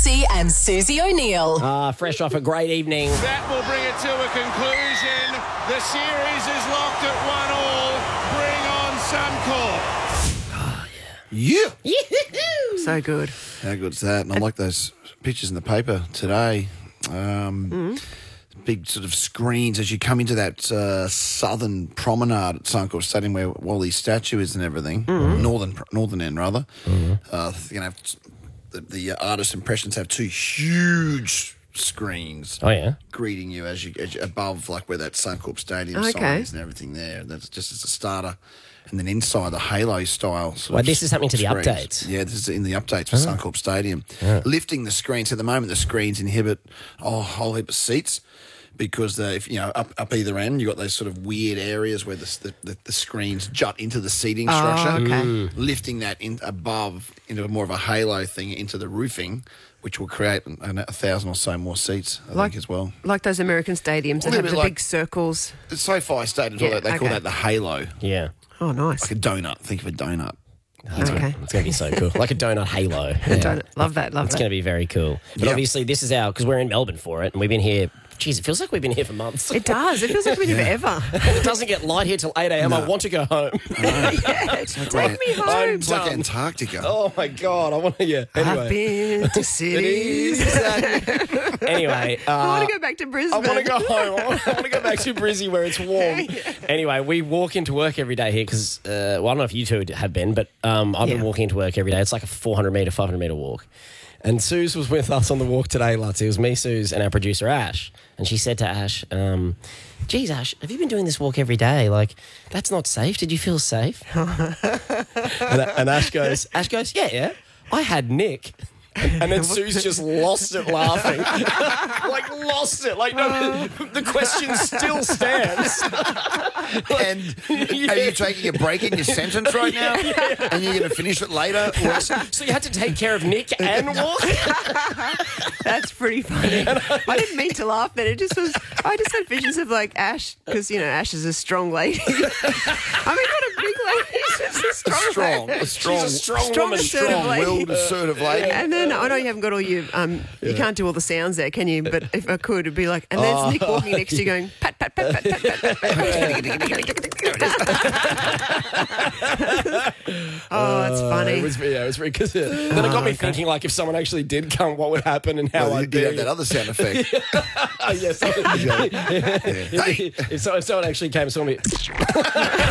Lutzi and Susie O'Neill. Fresh off a great evening. That will bring it to a conclusion. The series is locked at 1-all. Bring on Suncorp. Yeah. So good. How good's that? And I like those pictures in the paper today. Big sort of screens as you come into that southern promenade at Suncorp Stadium where Wally's statue is and everything. Northern end, rather. The artist impressions have two huge screens. Oh, yeah? Greeting you as you above, like where that Suncorp Stadium sign is and everything there. That's just as a starter. And then inside the halo style. This is happening to the screens. updates. Yeah, this is in the updates for Suncorp Stadium. Lifting the screens. At the moment, the screens inhibit a whole heap of seats because if up either end, you've got those sort of weird areas where the screens jut into the seating structure. Lifting that in above into more of a halo thing into the roofing, which will create 1,000 or so more seats, I think, as well. Like those American stadiums that have the big circles. The SoFi Stadium, they call that the halo. Yeah. Oh, nice. Like a donut. Think of a donut. It's going to be so cool. Like a donut halo. Yeah. Love that. It's going to be very cool. But obviously this is because we're in Melbourne for it and we've been here. Geez, it feels like we've been here for months. It does. It feels like we've been here forever. It doesn't get light here till 8 a.m. I want to go home. Take me home. It's like Antarctica. Oh, my God. I want to, Anyway. I've been to cities. Anyway. I want to go back to Brisbane. I want to go home. I want to go back to Brizzy where it's warm. Anyway, we walk into work every day here because, I don't know if you two have been, but I've been walking into work every day. It's like a 400-metre, 500-metre walk. And Suze was with us on the walk today, Lutz. It was me, Suze, and our producer, Ash. And she said to Ash, geez, Ash, have you been doing this walk every day? Like, that's not safe. Did you feel safe? and Ash goes, yeah. I had Nick. And then Suze just lost it laughing. Lost it. No, the question still stands. And are you taking a break in your sentence right now? And you're going to finish it later? So you had to take care of Nick and walk? That's pretty funny. I didn't mean to laugh, but I just had visions of Ash, because, Ash is a strong lady. I mean, not a big lady, she's just a strong lady. She's a strong woman. Strong-willed, assertive lady. And then, I know you haven't got all your, you can't do all the sounds there, can you? But if I could, it'd be and there's Nick walking next to you going, pat, pat, pat, pat, pat, pat, pat. Oh, that's funny. It was very because then it got me thinking, if someone actually did come, what would happen and how I'd be. You'd have that other sound effect. Yes. If someone actually came and saw me.